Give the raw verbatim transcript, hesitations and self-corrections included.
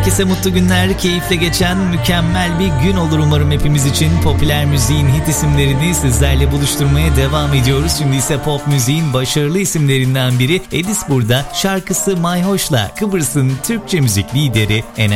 Herkese mutlu günler, keyifle geçen mükemmel bir gün olur umarım hepimiz için. Popüler müziğin hit isimlerini sizlerle buluşturmaya devam ediyoruz. Şimdi ise pop müziğin başarılı isimlerinden biri Edis burada. Şarkısı Mayhoş'la Kıbrıs'ın Türkçe müzik lideri Ener